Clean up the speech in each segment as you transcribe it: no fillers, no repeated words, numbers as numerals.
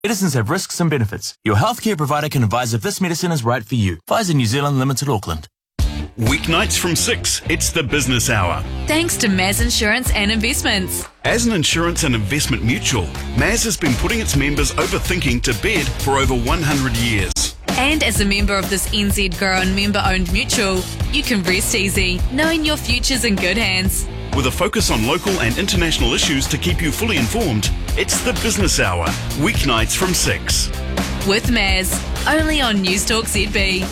Medicines have risks and benefits. Your healthcare provider can advise if this medicine is right for you. Pfizer New Zealand Limited, Auckland. Weeknights from 6, it's the Business Hour. Thanks to Maz Insurance and Investments. As an insurance and investment mutual, Maz has been putting its members overthinking to bed for over 100 years. And as a member of this NZ Grown member-owned mutual, you can rest easy, knowing your future's in good hands. With a focus on local and international issues to keep you fully informed, it's the Business Hour, weeknights from 6. With Maz, only on Newstalk ZB.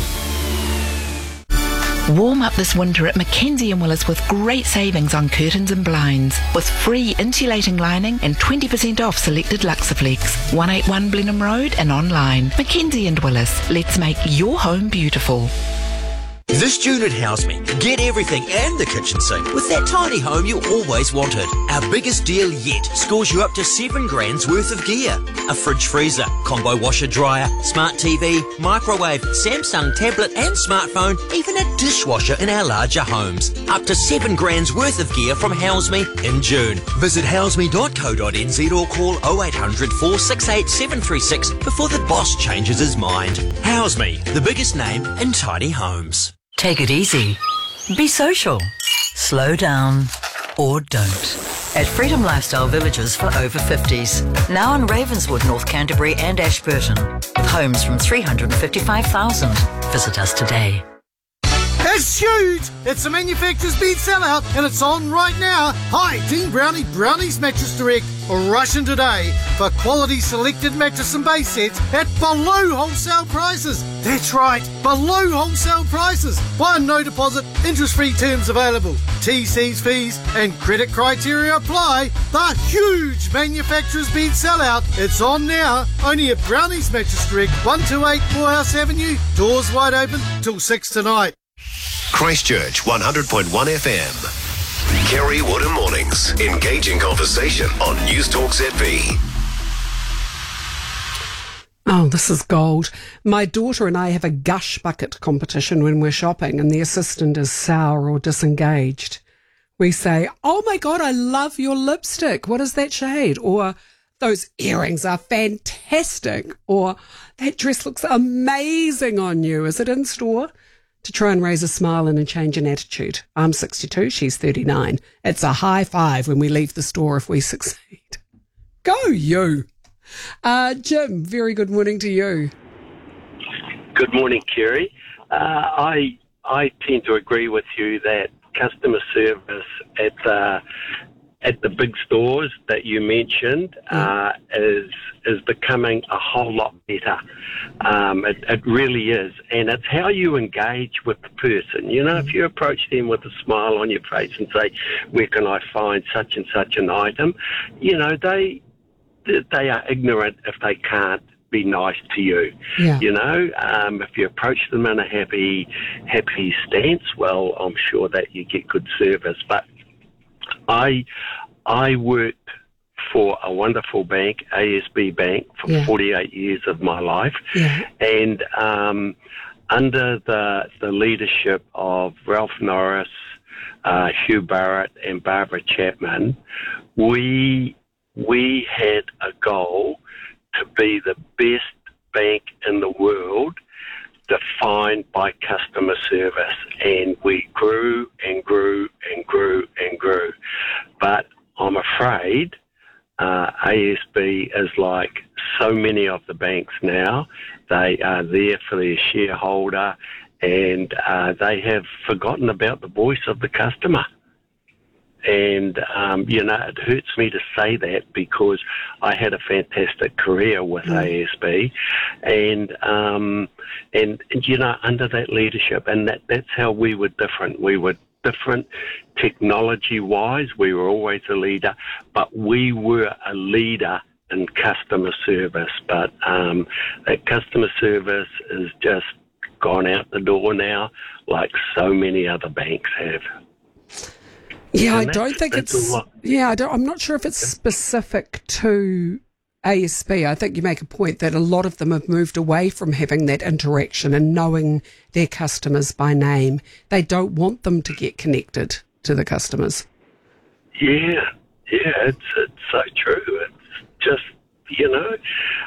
Warm up this winter at Mackenzie & Willis with great savings on curtains and blinds, with free insulating lining and 20% off selected Luxaflex. 181 Blenheim Road and online. Mackenzie & Willis. Let's make your home beautiful. This June at Houseme, get everything and the kitchen sink with that tiny home you always wanted. Our biggest deal yet scores you up to $7,000 worth of gear. A fridge freezer, combo washer dryer, smart TV, microwave, Samsung tablet and smartphone, even a dishwasher in our larger homes. Up to $7,000 worth of gear from Houseme in June. Visit houseme.co.nz or call 0800 468 736 before the boss changes his mind. Houseme, the biggest name in tiny homes. Take it easy. Be social. Slow down. Or don't. At Freedom Lifestyle Villages for over 50s. Now in Ravenswood, North Canterbury and Ashburton. With homes from $355,000. Visit us today. It's huge! It's a manufacturer's bed sellout and it's on right now. Hi, Team Brownie Brownies Mattress Direct. Rush in today for quality selected mattress and base sets at below wholesale prices. That's right, below wholesale prices. One no deposit, interest-free terms available. TC's fees and credit criteria apply. The huge manufacturer's bed sellout. It's on now. Only at Brownies Mattress Direct, 128 Morehouse Avenue. Doors wide open till 6 tonight. Christchurch 100.1 FM. Kerry Woodham Mornings. Engaging conversation on Newstalk ZB. Oh, this is gold. My daughter and I have a gush bucket competition when we're shopping and the assistant is sour or disengaged. We say, "Oh my God, I love your lipstick. What is that shade?" Or, "Those earrings are fantastic." Or, "That dress looks amazing on you. Is it in store?" To try and raise a smile and a change in attitude. I'm 62, she's 39. It's a high five when we leave the store if we succeed. Go you! Jim, very good morning to you. Good morning, Kerry. I tend to agree with you that customer service at the big stores that you mentioned is becoming a whole lot better. It really is. And it's how you engage with the person. You know, if you approach them with a smile on your face and say, "Where can I find such and such an item?" You know, they are ignorant if they can't be nice to you. Yeah. You know, if you approach them in a happy stance, well, I'm sure that you get good service. But I worked for a wonderful bank, ASB Bank, for 48 years of my life. Yeah. And under the leadership of Ralph Norris, Hugh Barrett and Barbara Chapman, we had a goal to be the best bank in the world defined by customer service. And we grew and grew and grew and grew. But I'm afraid ASB is like so many of the banks now. They are there for their shareholder and they have forgotten about the voice of the customer. And, you know, it hurts me to say that because I had a fantastic career with ASB and, you know, under that leadership, and that's how we were different. We were different technology-wise. We were always a leader, but we were a leader in customer service. But that customer service is just gone out the door now, like so many other banks have. Yeah, I don't think it's. Yeah, I'm not sure if it's specific to ASB. I think you make a point that a lot of them have moved away from having that interaction and knowing their customers by name. They don't want them to get connected to the customers. Yeah, it's so true. It's just you know.